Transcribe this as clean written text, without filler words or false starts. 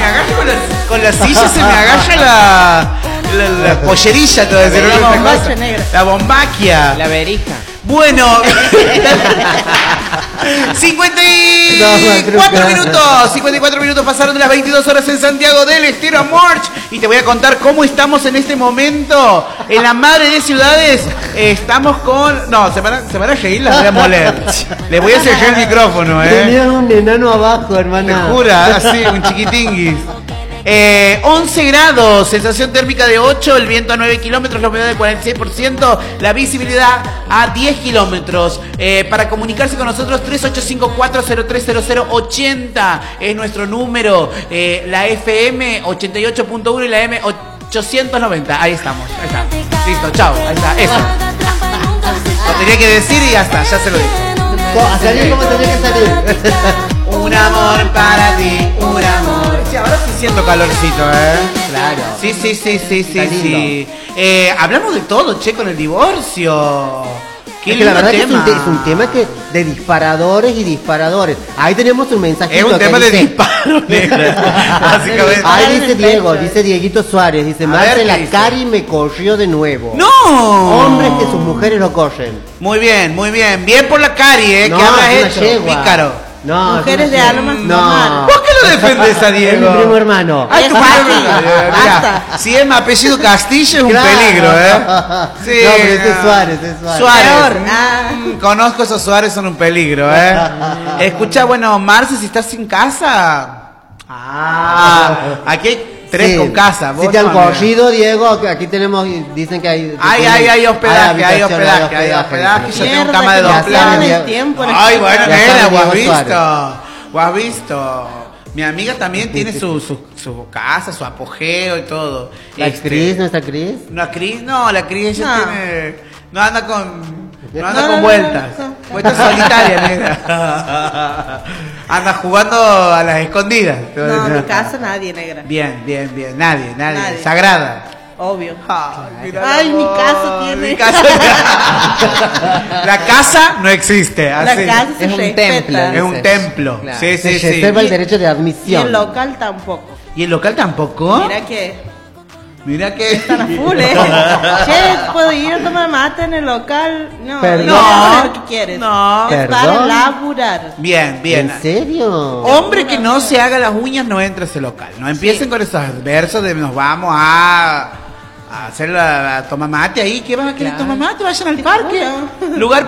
agacha con la silla, se me agacha la pollerilla, te voy a decir. La bombacha negra. La bombaquia. La verija. Bueno, 54 minutos pasaron de las 22 horas en Santiago del Estero, March, y te voy a contar cómo estamos en este momento en la madre de ciudades. Estamos con... No, se van a reír, las voy a moler. Le voy a cerrar el micrófono, Tenías un enano abajo, hermana. Te jura, así, un chiquitinguis. 11 grados, sensación térmica de 8, el viento a 9 kilómetros, la humedad del 46%, la visibilidad a 10 kilómetros. Para comunicarse con nosotros, 3854-030080 es nuestro número. La FM 88.1 y la M 890. Ahí estamos, ahí está. Listo, chao, ahí está, eso. Lo tenía que decir y ya está, ya se lo dije. A salir como tenía que salir. Un amor para ti, un amor. Sí, ahora sí siento calorcito, Claro. Sí. Hablamos de todo, che, con el divorcio. Qué es que la verdad tema. que es un tema que de disparadores y disparadores. Ahí tenemos un mensajito. Es un tema de dice, disparos, básicamente. Ahí dice Diego, dice Dieguito Suárez, dice, Marce, la Cari me corrió de nuevo. ¡No! Hombres que sus mujeres lo corren. Muy bien, muy bien. Bien por la Cari, No, que habrás es una hecho, yegua. pícaro. No, Mujeres de almas no. normal. ¿Por qué lo defendes a Es Diego? mi primo hermano. Ay, tu Es primo fácil. hermano. Basta. Mirá, si es mi apellido Castillo es un Claro. peligro, Sí, No, pero ese es Suárez, es Suárez. Suárez. Peor. Conozco esos Suárez, son un peligro, Escucha, bueno, Marce, si estás sin casa. Aquí hay 3 Sí. con casa. Si te han corrido, Diego, aquí tenemos, dicen que hay... Hay hospedaje, hay habitación, hospedaje. Yo tengo Mierda, cama de que 2 ya saben planes. el tiempo. Ay, bueno, Ya nena, sabe ¿o has Diego visto? ¿O has visto? Mi amiga también tiene su casa, su apogeo y todo. ¿La Cris, nuestra Cris? La Cris, no, la Cris ella No. tiene... No anda con No, vueltas. no. Vueltas solitarias, negra. Anda jugando a las escondidas. No, en mi casa nadie, negra. Bien. Nadie. Nadie. Sagrada. Obvio. Mira, Ay, mi amor, casa tiene. mi casa- La casa no existe. La Así. casa se Es un respeta. templo. Es un templo. Claro. Sí. Se reserva el derecho de Y admisión. el local tampoco. ¿Y el local tampoco? Mira que que están a full, Che, ¿puedo ir a tomar mate en el local? No, Perdón. no, ¿qué quieres? No. Es para Perdón. laburar. Bien. ¿En serio? Hombre que no se haga las uñas no entra a ese local. No empiecen con esos versos de nos vamos a hacer la toma mate ahí. ¿Qué van a querer Claro. tomar mate? Vayan al parque. Bueno. Lugar